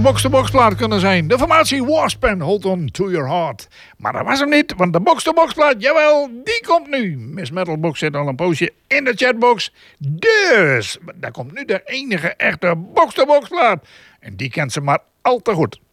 box-to-box plaat kunnen zijn. De formatie Wasp en Hold On To Your Heart. Maar dat was hem niet, want de box-to-box plaat, jawel, die komt nu. Miss Metalbox zit al een poosje in de chatbox. Dus, daar komt nu de enige echte box-to-box plaat. En die kent ze maar al te goed.